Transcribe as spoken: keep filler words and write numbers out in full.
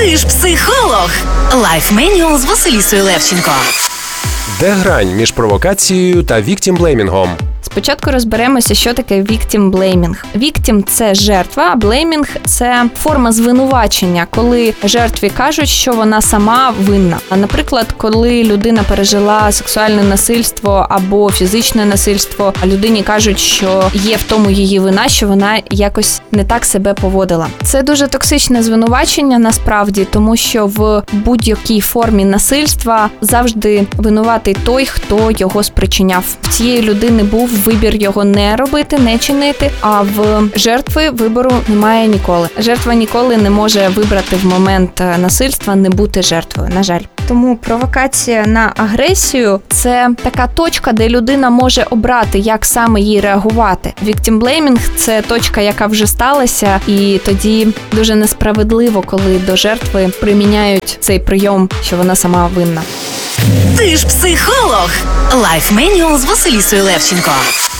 Ти ж психолог. Life Manual з Василісою Левченко. Де грань між провокацією та віктімблеймінгом? Спочатку розберемося, що таке віктімблеймінг. Віктім – це жертва, а блеймінг – це форма звинувачення, коли жертві кажуть, що вона сама винна. Наприклад, коли людина пережила сексуальне насильство або фізичне насильство, а людині кажуть, що є в тому її вина, що вона якось не так себе поводила. Це дуже токсичне звинувачення насправді, тому що в будь-якій формі насильства завжди винуватий той, хто його спричиняв. В цієї людини був вибір його не робити, не чинити, а в жертви вибору немає ніколи. Жертва ніколи не може вибрати в момент насильства не бути жертвою, на жаль. Тому провокація на агресію – це така точка, де людина може обрати, як саме їй реагувати. Віктімблеймінг – це точка, яка вже сталася, і тоді дуже несправедливо, коли до жертви приміняють цей прийом, що вона сама винна. Ти ж психолог. Life Manual з Василісою Левченко.